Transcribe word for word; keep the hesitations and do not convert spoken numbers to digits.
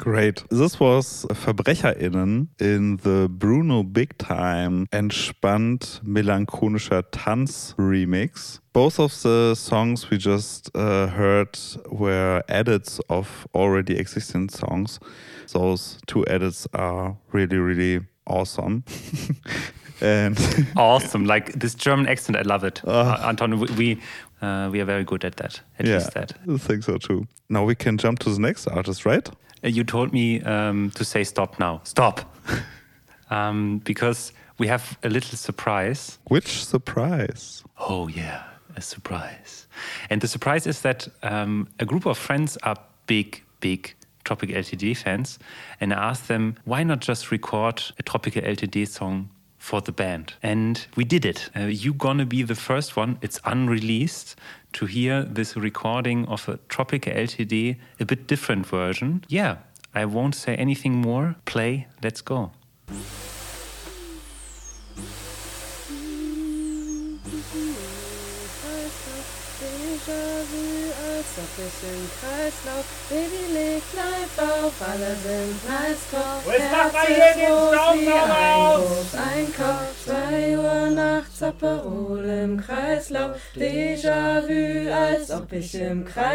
Great. This was VerbrecherInnen in the Bruno Big Time entspannt melancholischer Tanz-Remix. Both of the songs we just uh, heard were edits of already existing songs. Those two edits are really, really awesome. And awesome, like this German accent, I love it. Uh, uh, Anton, we we, uh, we are very good at that. At yeah, least that. I think so too. Now we can jump to the next artist, right? Uh, you told me um, to say stop now. Stop, um, because we have a little surprise. Which surprise? Oh yeah, a surprise. And the surprise is that um, a group of friends are big, big Tropical L T D fans, and I asked them, why not just record a Tropical L T D song for the band? And we did it. Uh, you're gonna be the first one, it's unreleased, to hear this recording of a Tropical L T D, a bit different version. Yeah, I won't say anything more. Play, let's go. Als ob ich im Kreislauf, Baby legt bleibt auf, alle sind nice drauf. Jetzt mach mal hier den Staub noch aus! Einkauf, zwei Uhr nachts, Aperol im Kreislauf, Déjà-vu, als ob ich im Kreislauf